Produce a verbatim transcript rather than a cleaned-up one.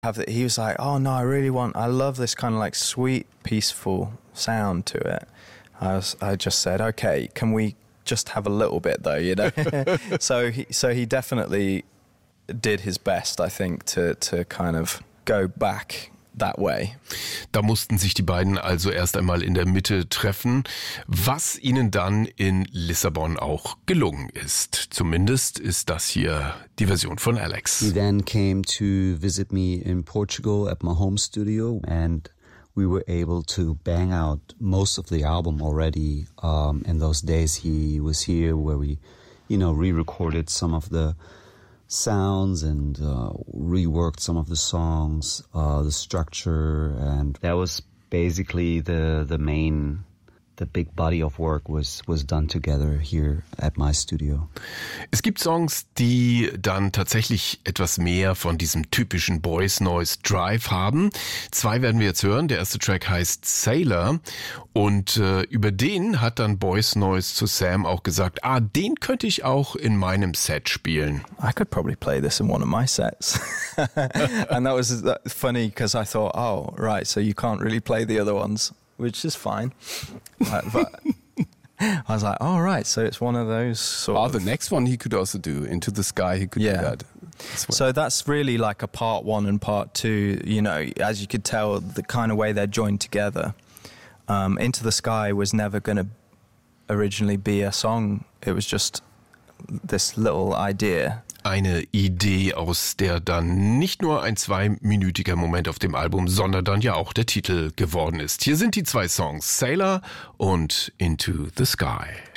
have the, he was like, oh no, I really want, I love this kind of like sweet, peaceful sound to it. I was, I just said, okay, can we just have a little bit though, you know? so he, so he definitely did his best, I think, to to kind of go back that way. Da mussten sich die beiden also erst einmal in der Mitte treffen, was ihnen dann in Lissabon auch gelungen ist. Zumindest ist das hier die Version von Alex. He then came to visit me in Portugal at my home studio, and we were able to bang out most of the album already. Um, in those days he was here where we, you know, re-recorded some of the sounds and uh, reworked some of the songs, uh, the structure, and that was basically the the main, the big body of work was was done together here at my studio. Es gibt Songs, die dann tatsächlich etwas mehr von diesem typischen Boys Noise Drive haben. Zwei werden wir jetzt hören. Der erste Track heißt Sailor und äh, über den hat dann Boys Noise zu Sam auch gesagt, ah, den könnte ich auch in meinem Set spielen. I could probably play this in one of my sets. And that was funny because I thought, oh, right, so you can't really play the other ones, which is fine. But, but I was like, all oh, right, so it's one of those sort oh, of... the next one he could also do. Into the Sky, he could yeah. do that. Well. So that's really like a part one and part two, you know, as you could tell, the kind of way they're joined together. Um, Into the Sky was never going to originally be a song. It was just this little idea. Eine Idee, aus der dann nicht nur ein zweiminütiger Moment auf dem Album, sondern dann ja auch der Titel geworden ist. Hier sind die zwei Songs, Sailor und Into the Sky.